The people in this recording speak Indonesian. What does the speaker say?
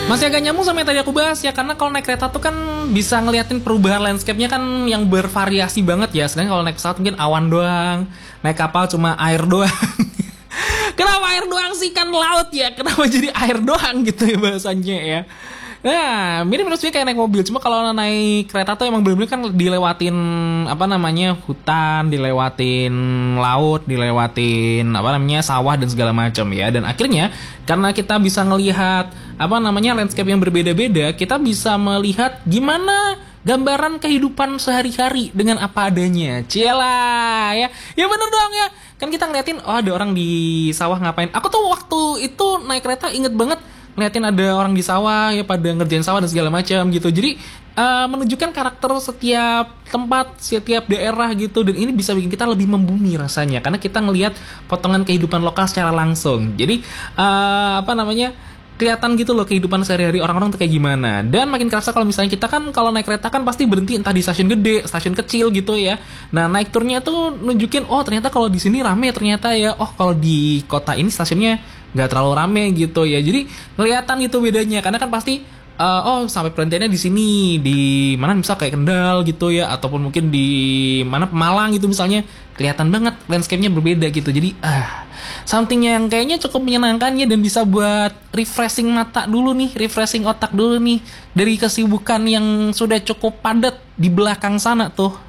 Masih agak nyambung sama yang tadi aku bahas ya, karena kalau naik kereta tuh kan bisa ngeliatin perubahan landscape-nya kan yang bervariasi banget ya. Sedangkan kalau naik pesawat mungkin awan doang, naik kapal cuma air doang. Kenapa air doang sih, kan laut ya? Kenapa jadi air doang gitu ya bahasanya ya? Nah, mirip sebenarnya kayak naik mobil. Cuma kalau naik kereta tuh emang bener-bener kan dilewatin apa namanya hutan, dilewatin laut, dilewatin apa namanya sawah dan segala macam ya. Dan akhirnya karena kita bisa ngelihat apa namanya landscape yang berbeda-beda, kita bisa melihat gimana gambaran kehidupan sehari-hari dengan apa adanya. Cielah ya. Ya bener dong ya. Kan kita ngeliatin oh ada orang di sawah ngapain. Aku tuh waktu itu naik kereta inget banget ngeliatin ada orang di sawah ya pada ngerjain sawah dan segala macam gitu. Jadi menunjukkan karakter setiap tempat, setiap daerah gitu, dan ini bisa bikin kita lebih membumi rasanya karena kita ngelihat potongan kehidupan lokal secara langsung. Jadi apa namanya kelihatan gitu loh kehidupan sehari-hari orang-orang tuh kayak gimana. Dan makin kerasa kalau misalnya kita kan kalau naik kereta kan pasti berhenti entah di stasiun gede, stasiun kecil gitu ya. Nah naik turnya tuh nunjukin oh ternyata kalau di sini rame ternyata ya. Oh kalau di kota ini stasiunnya nggak terlalu rame gitu ya. Jadi kelihatan itu bedanya karena kan pasti oh sampai perhentiannya di sini di mana misal kayak Kendal gitu ya, ataupun mungkin di mana Pemalang gitu misalnya, kelihatan banget landscape-nya berbeda gitu. Jadi something yang kayaknya cukup menyenangkan ya, dan bisa buat refreshing mata dulu nih, refreshing otak dulu nih dari kesibukan yang sudah cukup padat di belakang sana tuh.